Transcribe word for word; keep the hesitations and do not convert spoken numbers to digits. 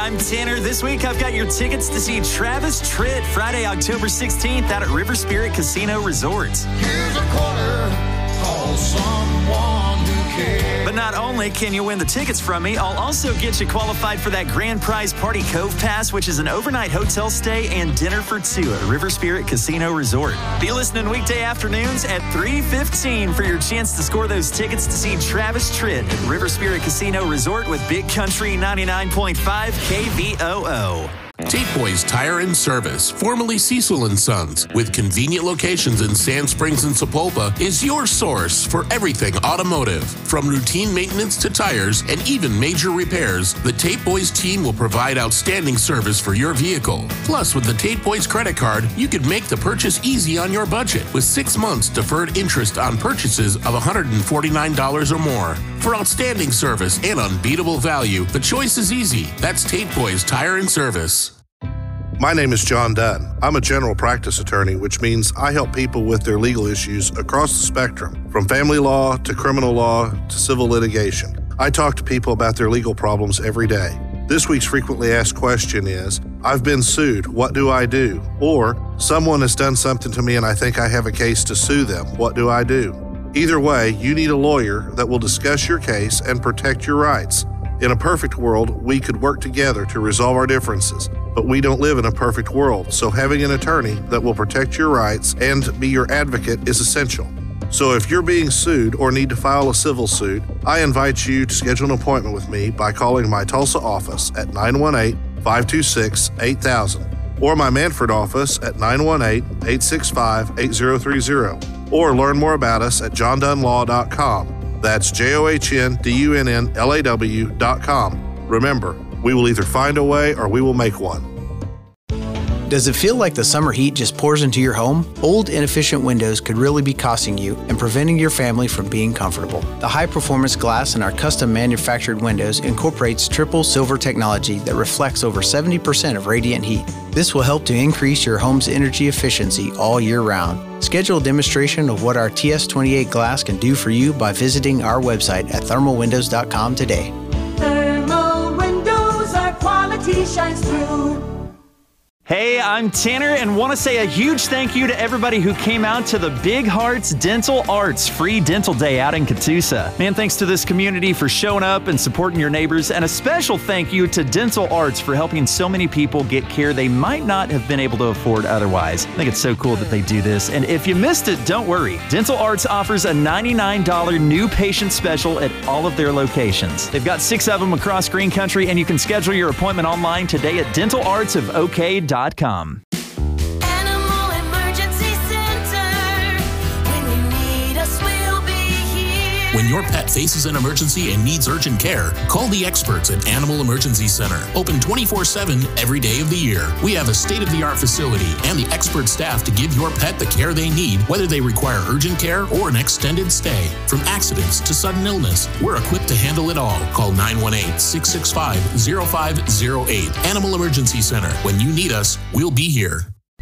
I'm Tanner. This week I've got your tickets to see Travis Tritt Friday, October sixteenth out at River Spirit Casino Resort. Here's a quarter, call someone who cares. But not only can you win the tickets from me, I'll also get you qualified for that grand prize Party Cove Pass, which is an overnight hotel stay and dinner for two at River Spirit Casino Resort. Be listening weekday afternoons at three fifteen for your chance to score those tickets to see Travis Tritt at River Spirit Casino Resort with Big Country ninety-nine point five K V O O. Tate Boys Tire and Service, formerly Cecil and Sons, with convenient locations in Sand Springs and Sapulpa, is your source for everything automotive. From routine maintenance to tires and even major repairs, the Tate Boys team will provide outstanding service for your vehicle. Plus, with the Tate Boys credit card, you can make the purchase easy on your budget with six months deferred interest on purchases of one hundred forty-nine dollars or more. For outstanding service and unbeatable value, the choice is easy. That's Tate Boys Tire and Service. My name is John Dunn. I'm a general practice attorney, which means I help people with their legal issues across the spectrum, from family law to criminal law to civil litigation. I talk to people about their legal problems every day. This week's frequently asked question is, I've been sued, what do I do? Or, someone has done something to me and I think I have a case to sue them, what do I do? Either way, you need a lawyer that will discuss your case and protect your rights. In a perfect world, we could work together to resolve our differences, but we don't live in a perfect world, so having an attorney that will protect your rights and be your advocate is essential. So if you're being sued or need to file a civil suit, I invite you to schedule an appointment with me by calling my Tulsa office at nine one eight, five two six, eight thousand or my Manford office at nine one eight, eight six five, eight zero three zero, or learn more about us at john dunn law dot com. That's J O H N D U N N L A W dot com. Remember, we will either find a way or we will make one. Does it feel like the summer heat just pours into your home? Old, inefficient windows could really be costing you and preventing your family from being comfortable. The high-performance glass in our custom manufactured windows incorporates triple silver technology that reflects over seventy percent of radiant heat. This will help to increase your home's energy efficiency all year round. Schedule a demonstration of what our T S twenty-eight glass can do for you by visiting our website at thermal windows dot com today. Thermal Windows, our quality shines through. Hey, I'm Tanner and want to say a huge thank you to everybody who came out to the Big Hearts Dental Arts Free Dental Day out in Catoosa. Man, thanks to this community for showing up and supporting your neighbors, and a special thank you to Dental Arts for helping so many people get care they might not have been able to afford otherwise. I think it's so cool that they do this, and if you missed it, don't worry. Dental Arts offers a ninety-nine dollars new patient special at all of their locations. They've got six of them across Green Country, and you can schedule your appointment online today at dental arts of o k dot com. Animal Emergency Center. When you need us, we'll be here. When your pet faces an emergency and needs urgent care, call the experts at Animal Emergency Center. Open twenty-four seven every day of the year. We have a state-of-the-art facility and the expert staff to give your pet the care they need, whether they require urgent care or an extended stay. From accidents to sudden illness, we're equipped to handle it all. Call nine one eight, six six five, zero five zero eight. Animal Emergency Center. When you need us, we'll be here.